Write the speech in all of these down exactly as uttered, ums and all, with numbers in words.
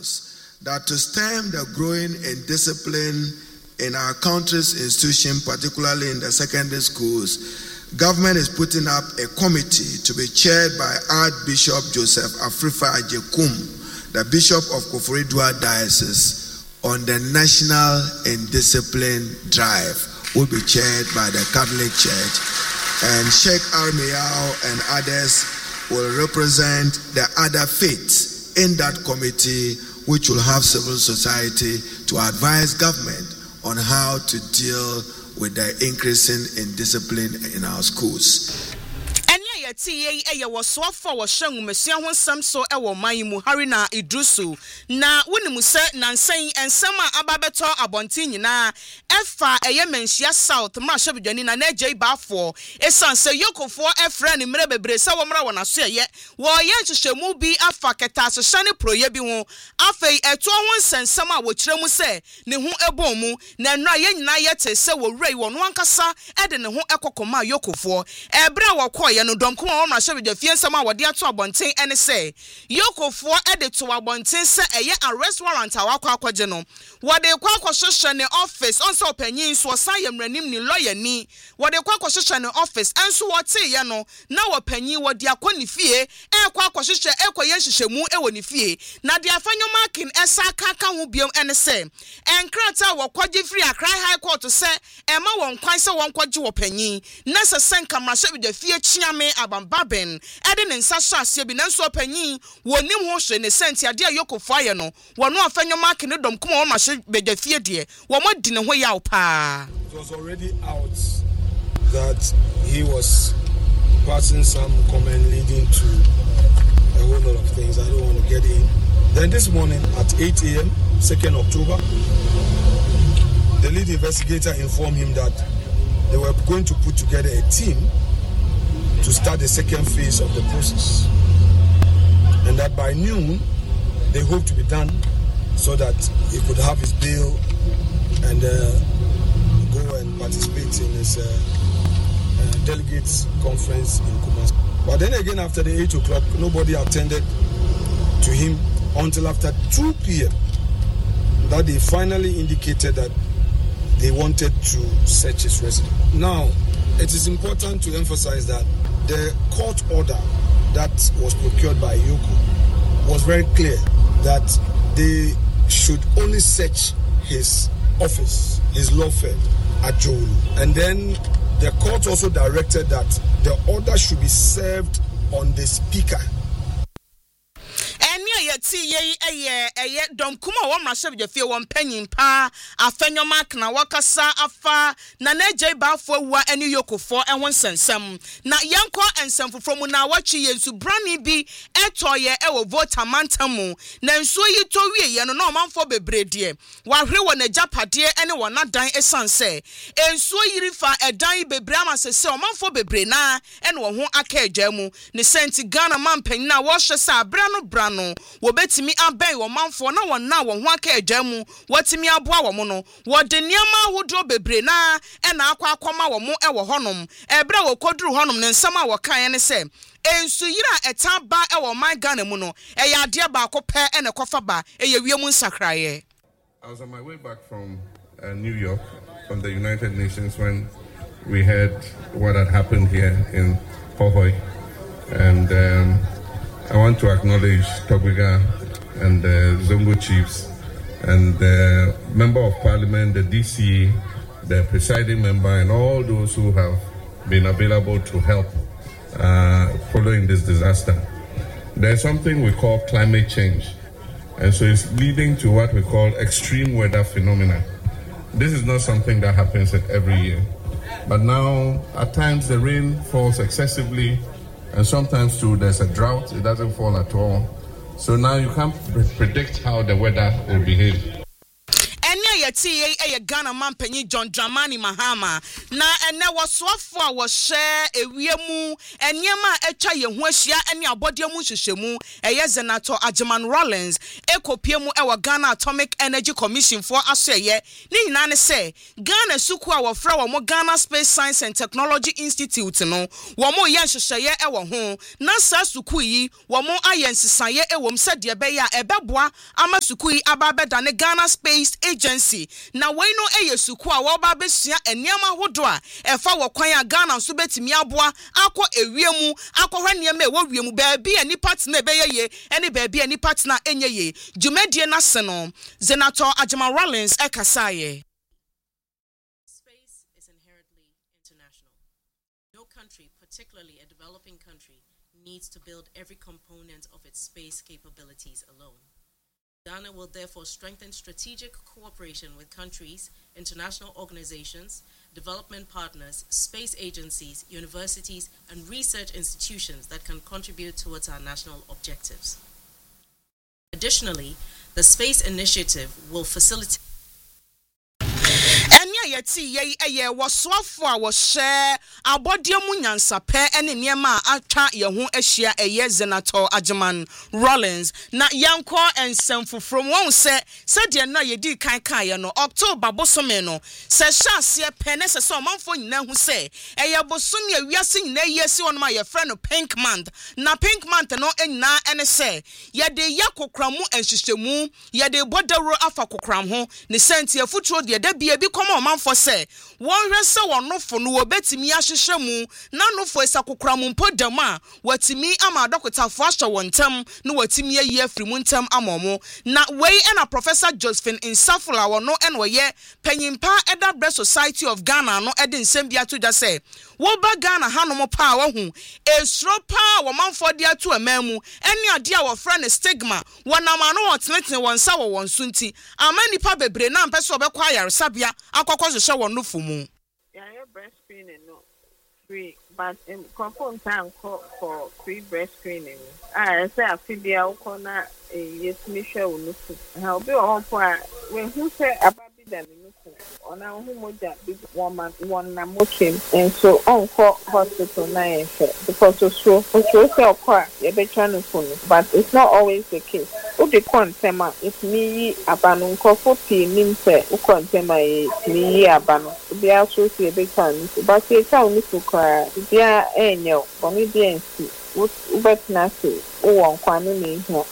signals that to stem the growing indiscipline in our country's institution, particularly in the secondary schools, government is putting up a committee to be chaired by Archbishop Joseph Afrifa Ajekum, the Bishop of Koforidua Diocese, on the National Indiscipline Drive, will be chaired by the Catholic Church, and Sheikh Armiao and others will represent the other faiths in that committee, which will have civil society to advise government on how to deal with the increasing indiscipline in our schools. T A A was so for was showing Monsieur Wonsam so ewo mayimu harina idrusu na wunimu se nansɛn ensema ababeto abontin nyina efa eye menhia south ma hwebedwani na na gye baafo esan se yokofo efra ne mre bebre se wo mra wona so ye wo ye nhyehyɛmu bi afa keta so hyane proye bi ho afei eto ho nsensem a wo kyerɛ mu se ne ho ebon mu na nra ye nyina ye te se wo wrei wo no ankasa ede ne ho ekokoma yokofo ebra wo koye no dom kuma wona hwebedwa fie nsema wode ato abonten ene se yokofo ede to abonten se eye arrest warrant awakwa akwaje no wode kwa akwohwehwe ne office onse opanyin so san yemranim ni lawyer ni wode kwa akwohwehwe ne office enso wote ye no na wopanyin wode akoni fie e kwa akwohwehwe ekoye nhyehyɛmu e woni fie na de afanyo marking esa kaka ho biom ene se enkrata wokwaje free Accra High Court se ema won kwan se won kwaje wopanyin na se senka mrahwebedwa fie chiame abambaben ede ne nsa so ase bi nanso opanyin wonim ho hwe ne senti ade ayokofo aye no wono afanyo marking ne dom kuma wo mahwebedwa fie de wo modi ne ho yaw pa. It was already out that he was passing some comment leading to a whole lot of things. I don't want to get in. Then this morning at eight a.m., second October, the lead investigator informed him that they were going to put together a team to start the second phase of the process. And that by noon, they hope to be done so that he could have his bail and uh, go and participate in his uh, uh, delegates conference in Kumasi. But then again, after the eight o'clock, nobody attended to him until after two p.m. that they finally indicated that they wanted to search his residence. Now, it is important to emphasize that the court order that was procured by Yoko was very clear that they should only search his office, his law firm at Jolu. And then the court also directed that the order should be served on the speaker. Ti ye eye eye dom kuma wo mrahwebedwa fie wo mpanyin pa afenyo mark na wakasa afa na na gye baafo awua ene yokofo enwo nsensem na yenko ensemfofro mu na wachi yensu brani bi etoye ewo voter mantamu na nsuo yi to wie ye no na omanfo bebrede wahwe wo na japade ene wo na dan esanse ensuo yiri fa edan bebre amasese omanfo bebre na ene wo ho aka agyamu ne senti Ghana mampanyin na wo hwe sa brano brano wobetimi aben wo manfo na won na won ho aka agyamu watimi aboa wo mo no wode niama hodo bebre na e na akwa akoma wo mo e wo honom ebre wo koduru honom ne nsam a wo kan ne se ensu yira etan ba e wo man Ghana mu no e ya ade ba akopɛ e ne kofa ba e ye wiemu nsakraye. I was on my way back from uh, New York from the United Nations when we heard what had happened here in Hohoi, and um, I want to acknowledge Togwiga and the Zongo chiefs and the member of parliament, the D C E, the presiding member, and all those who have been available to help uh, following this disaster. There's something we call climate change, and so it's leading to what we call extreme weather phenomena. This is not something that happens every year, but now at times the rain falls excessively, and sometimes too there's a drought, it doesn't fall at all. So now you can't pre- predict how the weather will behave. yeti ye Ghana mampenyi John Dramani Mahama na ene wasofo a wo share ewiemu enyema etwa ye ho ahia ene abodiemu hwehwemu eye Senator Ajiman Rollins ekopiemu e Ghana Atomic Energy Commission for asoye ni nyina ne se Ghana suku a wofra wo Ghana Space Science and Technology Institute no wo mo ye hwehweye e wo ho na sa suku yi wo mo ayensesaye e wo mse de be ya ebeboa ama suku yi ababeda ne Ghana Space Agency na we no eye suku a wo ba besua eniama hodo a efa wo kwan a Ghana so betimi aboa akọ ewiemu akọ hwaniema e wo wiemu baabi ani partner e be ye ene baabi ani partner enye ye jumedie na se no Senator Ajiman Rollins ekasaye. Space is inherently international. No country, particularly a developing country, needs to build every component of its space capabilities alone. Ghana will therefore strengthen strategic cooperation with countries, international organizations, development partners, space agencies, universities, and research institutions that can contribute towards our national objectives. Additionally, the Space Initiative will facilitate Enya yeti ye eye waswafo a wo share abodiemu nyansape ene niema atwa ye ho ahia eye Senator Ajiman Rollins na yanko ensemfufrom won se se de na ye di kan kan ye no October bosome no se hyaase pene se se omanfo nyina hu se eye bosome awiase nyina yesi won ma ye friend Pink Month na Pink Month no enna ene se ye de yakokramu enhyehyemu ye de bodawro afa kokram ho ne sentie futuro de da bia bi komo man for say one resa won nofo no obetimi ahyehye mu na nofo esakokra mu mpodam a watimi ama dokotafo ahye wontam no watimi ayi afri mu ntam amomo na wei ena Professor Josephine Insafula wono eno ye panyimpa Eda Breast Society of Ghana no ede nsem bia to da say wo ba Ghana hanom pa wa hu esro pa wo manfo de ato amamu ene ade a wo fra ne stigma wonama no wotenetene wonsa wo wonsunti amani pa bebre na mpese obekwa ayaresabia akokọ hwehwe won no fumu yeah breastfeeding no free but in confirm time for free breastfeeding ah say afibia ukona yes me hwe won no fu ha obi o ho a we hu say ababi da no fu ona hu moja big woman one na mokim and so on for hospital na because so so so say okwa ye be try no fu but it's not always the case. Udi kontema if me abanu nkofo ti nimse ukontema e mi abanu bi aso si e be kan but e ka uni sukra bia enyo boni bi ensi ubetna se uwon kwanu ni ho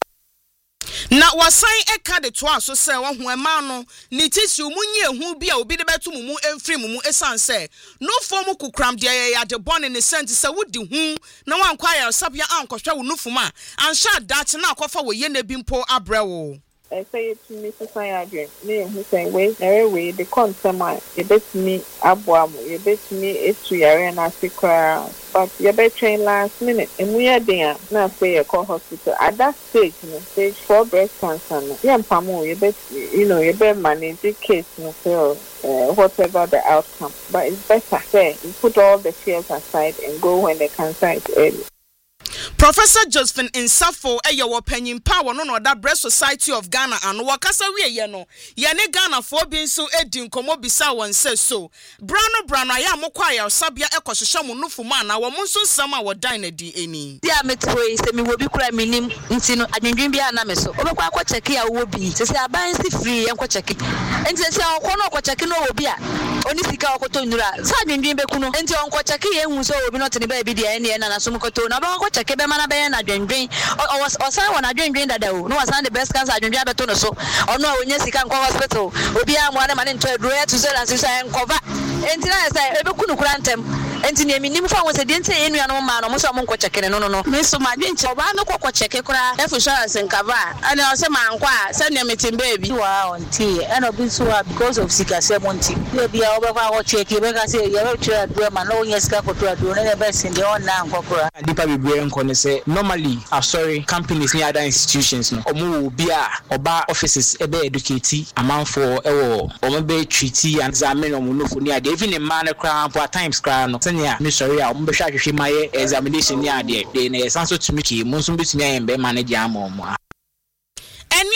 na wasan eka de to aso se wo ho ema no ni tisi munye hu bia obi de beto mumu emfiri mumu esan se no form kukram de ya de bone ne sent se wodi hu na wankwa ya sabia ankohwe wo nufuma ansha dachi na akofa wo ye na bi mpo abrewo I say it to me society me who say we every the contema e bet me aboamu e bet me etu yare na sikra but you bet train last minute and we are there na say a call hospital at that stage no stage four breast cancer no yeah pamu you bet you know you bet manage the case no so uh, whatever the outcome but it's better say you put all the fears aside and go when the cancer is early. Professor Josephine Insafo eye wo panyimpa wo no no da Breast Society of Ghana ano wakasa wie ye no ye ne Ghana fo bi nso edi nkomo bisa won se so brano brano aya mokwa ya sabia ekohwehwe mo nufu ma na wo nso nsam a wo dan na di eni dia metoi se mi wo bi kura minim nti no adwendwen bia na me so obekwa akọ check ya wo bi se se aban si free enko check enti se akọ no akọ check no wo bi a oni sika akoto ndura sa adwendwen beku no enti onko check ye hu so wo bi no tene ba bi dia ene na na so mkoto na ba akọ check be mana be na adwendwen o san wona adwendwen dada o no wasan the breast cancer adwendwen abeto no so ono a onya sika nko hospital obi a mo na mane nto aduro ya to so na so enkoba enti na say ebeku no kura ntem enti ne minim fa won se de enti enua no ma no mo so mo nko check ne no no no me so ma dwen che oba me kokko check kura efu insurance nkava ana o se ma nko a se ne metim baby wa onti eno bi so because of sika se monti baby a obekwa wo check be ka se ye be try aduro ma no onya sika koto aduro ne be sin de on na nko kura dipa bibre nko ne say normally I'm sorry companies near other institutions no omo wo bia oba offices e be educate amanfo e wo omo be treaty and examine omo no for near even in man cram for times cram no senya me sorry a omo be hwa hwehwe maye examination near de de na sanso tumiki mo nso betumi ayen be manage am omo enia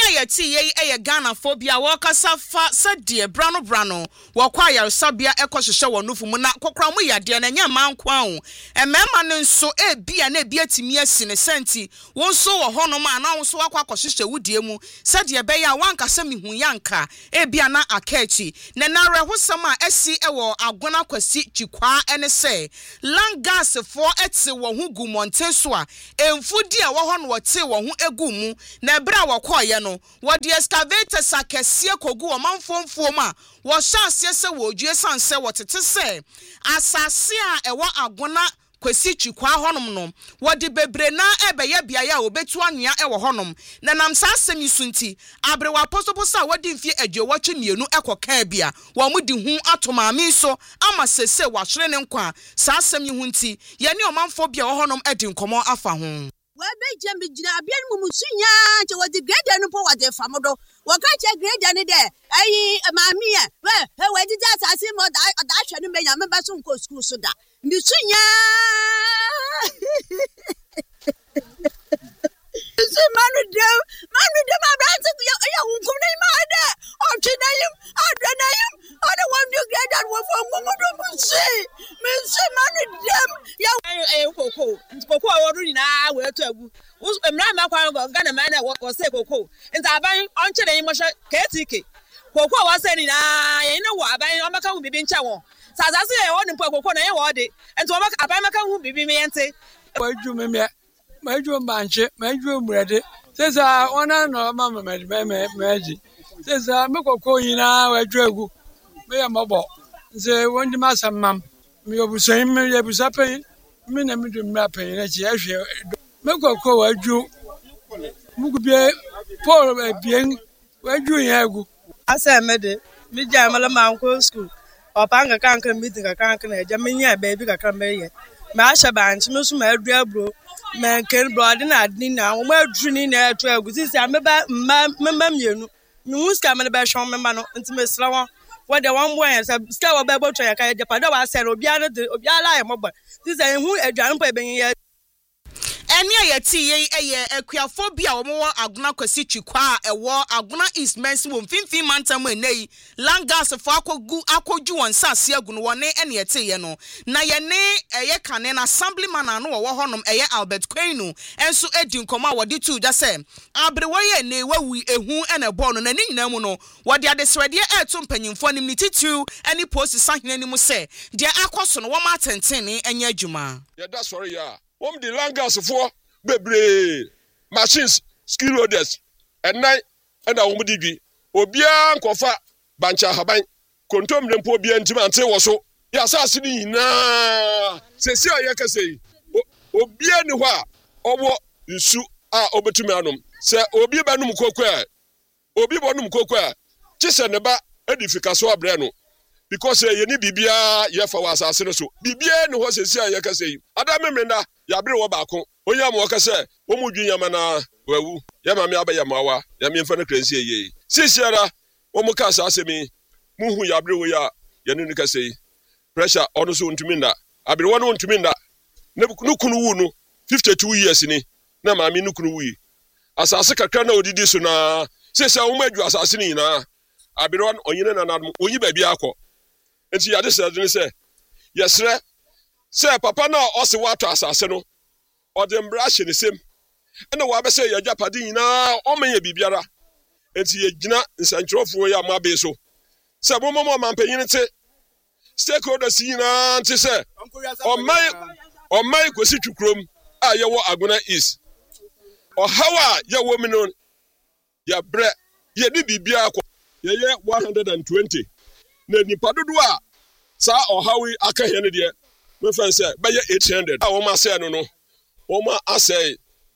a yɛte yɛyi ɛyɛ Ghana phobia wɔkasa fa sɛdeɛ brano brano wɔkɔ ayaresabea ɛkɔ hyehyɛ wɔ nufu mu na kokora mu yadeɛ na nya manko ahu ɛmɛma no nso ebia na ebia timi asi ne senti wɔn so wɔ hɔnom a na wɔn so akɔ akɔhyehyɛ wudie mu sɛdeɛ bɛyɛ a wankasa mihu yanka ebia na akachi na narɛ hosam a asi ɛwɔ agona kwasi chikwa ɛne sɛ langas fo ɛte wɔ ho gu monten so a emfudi a wɔ hɔ no wɔte wɔ ho egu mu na ebra wɔkɔɔyɛ no wɔde excavators akɛseɛ kogu ɔmanfomfom a wɔhyɛ aseɛ sɛ wɔdue sanse wɔtete sɛ asase a ɛwɔ agona kwesi chikwa honom no wɔde bebre na ɛbɛyɛ biaya a obetu anwea ɛwɔ honom na nam saa asɛm yisunti abrewa posoposa wɔde mfie adwewɔtwe mienu ɛkɔka bia wɔn mu di hu atomaami so ama sese wɔahwere ne nkwa saa asɛm yi hunti yɛne ɔmanfo bia wɔ honom ɛdi nkɔmɔ afa ho Webe jambi jina abian mumusunya che wadi grade no po wadi famodo wakache grade ni de ayi mami e we he wedi da sase mo da da hwe no menya meba so nko school so da misunya Misi manu dem manu dem abranti ya ya unkum na ma de o chinayim adrenayim ada wondu grade wo fo mumudo musi misi manu dem ya eh koko koko aworu ni na we to agu emra ma kwa Ghana man na wo say koko nta aban on chede yin mo hwe K T K koko wo say ni na yin no wo aban o maka hu bibi ncha won sasase e wo ni po koko na yin wo de nta wo maka aban maka hu bibi me yente waju me me maju manche maju mrede sesa ona no mama me me meji sesa me koko yin na waju agu me ya mobo nse wondi masamam me obusan me ya busapen me na me dum na pen na chi ahwe me koko waju mugubie Paul bien waju yin agu asa mede mi ja mala manko school opanga kanka meeting kanka na ja me nya baby kakra me ye ma asha banch me so ma adu abro men ken brother na adni na wo ma adu ni na eto agu sisi ameba mma mma mienu mi huska me be hwon mema no nti me sra won wo de won boy say ska wo be botwa ya ka japa da wa say obi ana obi ala ye moba sisi ehu aduan pa ben ye Eni ayeti ye eye ekuafo bia wo mo aguna kwasi chikwa ewo aguna East Men's wo mfimfin mantam enei langas fo akogu akoju won sase agunu wone ene yete ye no na ye ne eye kane na assemblyman anu wo honom eye Albert Kwenu enso edi nkoma wode tu da se abrewo ye ne wawi ehu ene bo no na ni nyina mu no wode adesrede eto mpanyimfo nim ni titu eni post sahene ni mu se de akoso no wo ma tentene enya adwuma ye da sorry ya Wom the langas for bebre machines skill loaders and night and a woman digby obia nkofa bancha haban kontom dempo obia ntima ante wo so ya asase ni na sesi ayeka sei obia ni ho a owo nsu a obetumi anom se obi ba num kokwa obi bo num kokwa chise ne ba edifika so abre no because ye ni bibia ye fa wa asase no so bibia ni ho sesi ayeka sei adamemrenda ya bre wo baako onya mo ka se wo mu dwunyama na wawu ya ma me abayamawa ya me mfa na kransi eye sisiara wo mu ka asasemi mu hu ya bre wo ya ya ni ka sei pressure ono so ntumi nda abre wo no ntumi nda ne kunu wu no fifty-two years ni na ma me nukunu wu asase kakra na odidi so na sisia wo madu asase ni na abre wo onyine na nadum onyi ba bi akọ enti ya de se de se yesre se papa na ose wato asase no ode mbra hye ne sem ena wa be se ya japade nyina o menye bibiara enti ye gina nsantrofo ya mabe so se bo momo mampanyin te stakeholders nyina nte se o mai o mai kwesi twukrom a ye wo agona is o hawa ye wo mino ya bre ye di bibia akọ ye ye one hundred twenty na nipa dodo a sa o hawi aka he ne de me fan say be ye eight hundred a wo ma say no no wo ma asay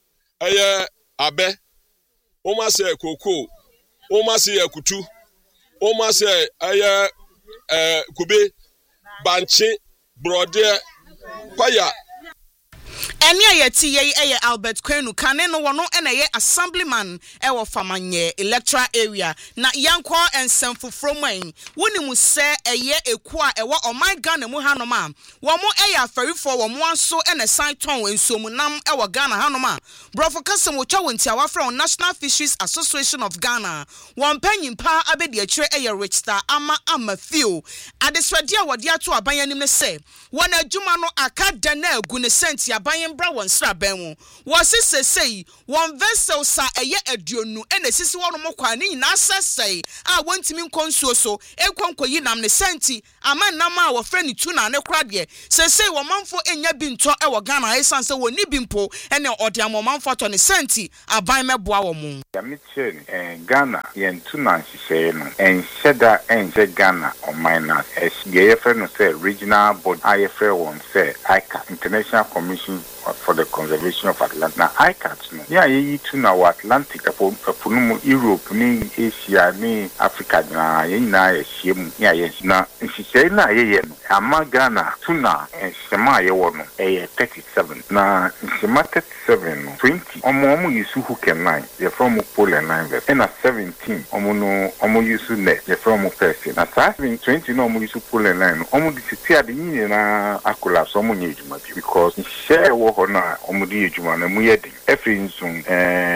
eye abe wo ma say koko wo ma say akutu wo ma say eye eh kube banchi brode paya Eni ayeti ye eye Albert Kwenu kane no wono ena ye assemblyman ewo famanye electoral area na yanko ensemfo fromwen woni mu se eye eku a ewo oman Ghana mu hanoma wo mo eye afarifo wo mo anso ena san ton ensomu nam ewo Ghana hanoma brofo kasem wo twa wonti awafra on National Fisheries Association of Ghana won panyimpa abedi akire eye Richstar ama amafio adeswade a wode ato abanyanim ne se wona adwuma no akada na agu ne senti aban bra won sra ban wo wose sesei won vessel sa eye aduonu ena sisi wono mokwa ni na sesei a wontimi nkonsuo so ekwankoyi nam ne senti ama nam a wo frɛ ni tuna ne krade sesei wo manfo enya bi nto e wo Ghana esan se woni bi mpo ene ode amomanfo to ne senti aban meboa wo mu ya mitchen eh Ghana yen tuna nhyehyɛ no en hyeda en je Ghana on minus es ye frɛ no se regional board I F A won say I C A International Commission for the Conservation of Atlantic. Now I C A T no yeah ye tuna wa Atlantic apo aponumu Europe ni Asia ni Africa na ye na ye hiem ya ye na nhyehyɛ na ye ye no ama Ghana tuna nhyehyɛ ye wo no eh thirty-seven na nhyehyɛ thirty-seven no twenty omo omo yusu hook and line ye from pole and line and na seventeen omo no omo yusu net ye from person na twenty no omo yusu pole and line omo di siti ade ni na akola so omo nye edwuma because nhyehyɛ wo ho na omo di edwuma na mu ye din every nsun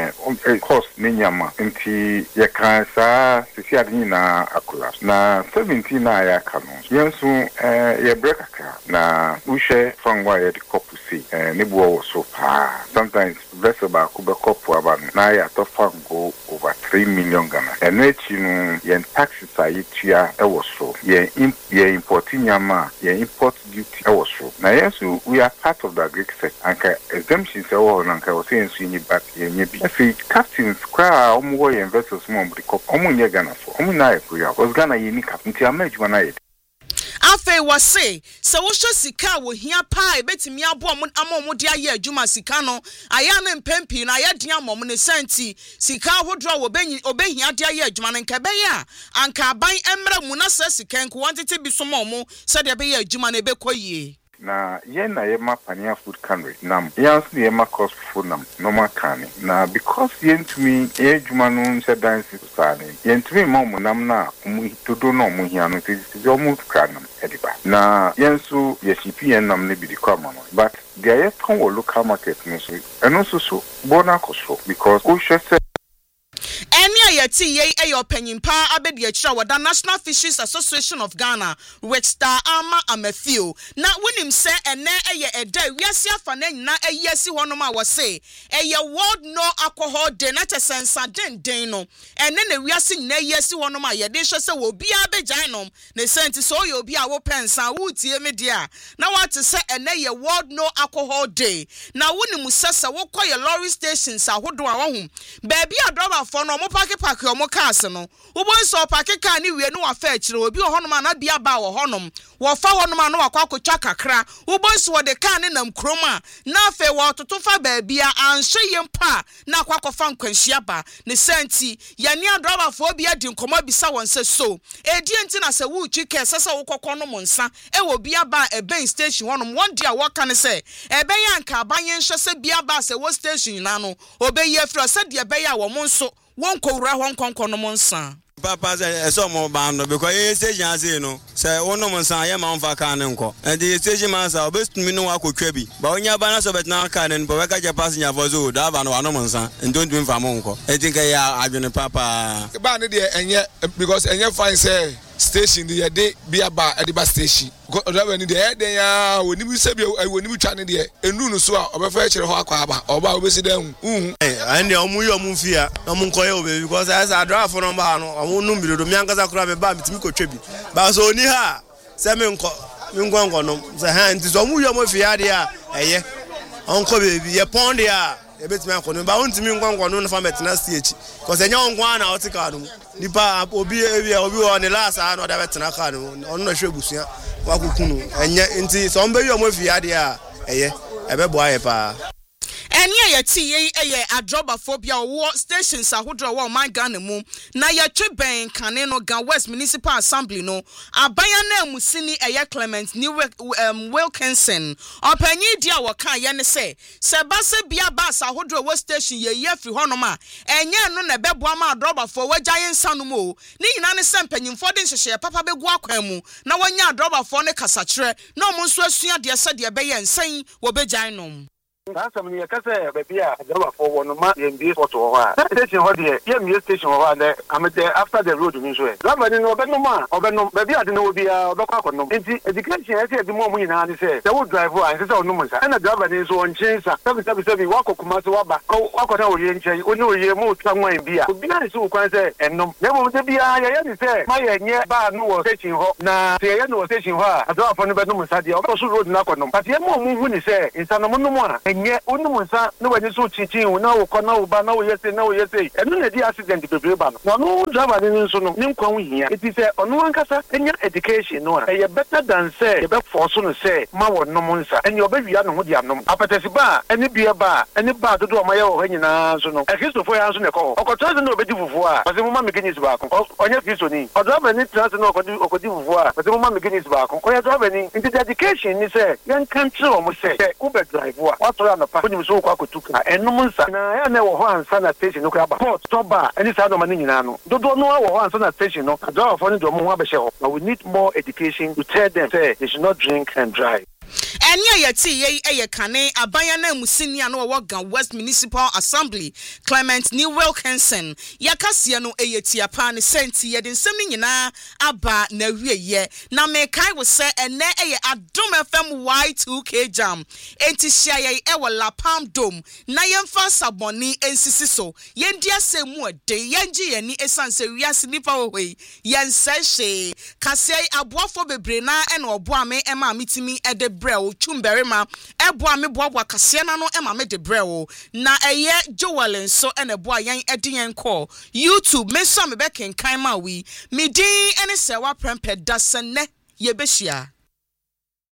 eh cost ne nyama nti ye kan sa siti ade ni na akola na seventeen na ya ka no yensu eh ye break aka na uhwe from why ye the couple see eh ne bo wo so pa sometimes vessel ba ku be couple aba na ya to fan go over three million Ghana and echi no ye taxes ayi tua e wo so ye ye importing nyama ye import duty e wo so na yensu we are part of the Greek sector anka exemptions e wo na anka wo say ensu ni back ye nya bi afi captains kwa omo wo ye investors mo mbri ko omo nye Ghana so omo na e kuya was Ghana ye ni cap nti amajuma na ye afe wase se wo hwe sika wo hia pa ebetimi abo am amomo de aye adwuma sika no aya na mpempi na aya de amom ne senti sika hodro wo benyi obehia de aye adwuma ne nka beya anka ban emra mu na se sika nko wantete bi so mo se de be ye adwuma na bekoyie na ye na ye ma pania food country nam yans ye ma cost food nam no ma kani na because ye ntumi ye adwuma no nse dance sane ye ntumi ma mu nam na mu todo no mu hia no tisi yo mu kanam ediba na yensu ye cpn nam ne bi di kwama no but there ye ton wo local market no so eno so so bona koso because o hwese Eni ayeti ye eyo panyimpa abedi akira wada National Fisheries Association of Ghana Richstar ama amafio na wonim se ene eye eda wiase afa na nyina eyesi honom a wo se eye world no alcohol day na tesensa den den no ene na wiase nyina eyesi honom a ye de hwe se wo bia begyan nom ne senti so ye obi a wo pensa wo tie me dia na what se ene ye world no alcohol day na wonim se se wo koye lorry stations ahodo a wo hu baby adroba for no mo park park omo cars no wo bon so park car ni wie no wa fa akire obi ohonom na bia ba wo honom wo fa honom na wakwa akotwa kakra wo bon so de car ne nam kroma na afa wo toto fa baabia anhwe yempa na akwa kofa nkwanhia ba ne senti yani adroba for bia di nkomo bisa won se so edi enti na se wo twike sese wo kokko no mo nsa e wo bia ba e ben station honom one dia wo ka ne se e be yanka abanye nhwe se bia ba se wo station na no obeyi afro se de be ya wo mo nso won kowura hon konkon no monsa papa say so mo ba no because e stage yan say no say won no monsa ye ma onfa kan nko and the stage man say obestumi no akotwa bi ba onya ba na so bet na kan no ba ka je passenger for zo da ba no wa no monsa and don't do mfa mo nko e think ya adwene papa ba ne de enye because enye fine say station the day be aba ediba station go driver ni de den ya woni bi se bi woni bi twa ne de enu no so a obefa kire ho akwa aba oba obesi dan hu eh and omu yo mu fia na mu nkoye obe because as a driver for number no omu nu bi do mi ankaza kura be ba mitimi kotwa bi ba so oni ha se me nko mi ngongo no se ha nti so omu yo mu fia de a eye onko be ye pond ya ebetimi akono ba ontimi ngwango no na fa metena stage cause enya ngwa na otika no nipa obi ebi obi o ne last a no da betena ka no ono na hwe busua wakukunu enya nti so mbe wi o mo fia de a eye ebebo aye pa Eni ye ti ye eye adrobaphobia wo stations ahodro wo man Ghana mu na ye tweben kane no Gan West Municipal Assembly no abaya na musini eye Clement ni um, Wilkinson opanyi dia wo kan ye ne se se base bia bas ahodro wo station ye ye firi honom a enye no na beboa ma adrobafo wagyaye nsa no mu ni nyina ne se mpanyimfo de nhyehyɛ papa begu akwan mu na wanya adrobafo ne kasakire na omo nso asua de se de beye nsan wo begyan nom. That's something you can say, baby. I never for one month in this photo. Station here, yeah, me station over there. I'm there after the road. Me sure. Lama ni no beno ma, obeno baby. I didn't know be a doctor for no. Education, I say the more money na. I say the would drive and say no money. And the driver is on change. Seven seven seven. Walk kuma to waba. Walk on our change. We know you move somewhere in beer. Be nice to can say and no. Never would be a yeah. Say my yeah bar no station ho. Na say yeah no station ho. I don't for no beno musadi. Also road na kono. But yeah more move ni say. Insa no mo mo. Nye unumunsa no when so chinchin na wo kona wo ba na wo yese na wo yese enu na di accident bebre ba no no driver ni nso no ni nkwa wo hia it is onu ankasa enya education no e better than say e be force no say ma wo no munsa enya obewia no ho di anom apatesi ba eni bia ba eni ba dodo ma ye wo hanyina nso no e Christopher ya nso ne ko okotoze no obedi fufu a pase mo ma mekenis ba ko onye Christo ni o driver ni trans no okodi okodi fufu a pase mo ma mekenis ba ko o driver ni into education ni say yan country o mo say Uber driver what to na When you so kwakutuka enumunsa na ya na wo ho ansa na station no kraba port toba any side of mani nyina no dodo no wo ho ansa na station no adwa for ni do mo ho abehye ho but we need more education to tell them say they should not drink and drive. Enya yeti ye eye kane abaya na musini ano wo Gan West Municipal Assembly Clement ni Wilkinson yakase no eyeti apa ne senti ye de nsem ni nyina aba na wieye na me kai wo se ene eye Adom F M Y two K jam enti hia ye e wo La Palm Dome na yemfa saboni ensisi so yendi asemu de yenji ye ni esanse wiase nipa wo hoi yense kase aboafo bebre na e na obo ame e ma mitimi e de brel chumberima eboa me boa kase na no e ma me de brel na eye Joel so e na boa yan e de yan call YouTube me so me be kenkan ma wi me din ene se wa prempɛ da sene ye behia